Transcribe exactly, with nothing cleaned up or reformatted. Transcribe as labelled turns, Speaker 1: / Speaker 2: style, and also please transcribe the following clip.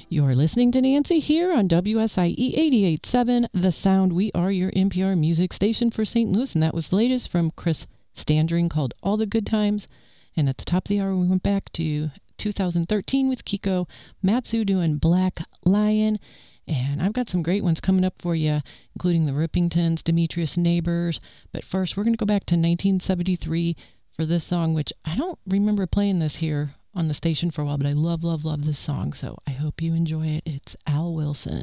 Speaker 1: You're listening to Nancy here on W S I E eighty-eight point seven, The Sound. We are your N P R music station for Saint Louis, and that was the latest from Chris Standring called All the Good Times. And at the top of the hour, we went back to two thousand thirteen with Kiko Matsu doing Black Lion. And I've got some great ones coming up for you, including the Rippingtons, Demetrius Neighbors. But first, we're going to go back to nineteen seventy-three for this song, which I don't remember playing this here on the station for a while, but I love, love, love this song. So I hope you enjoy it. It's Al Wilson.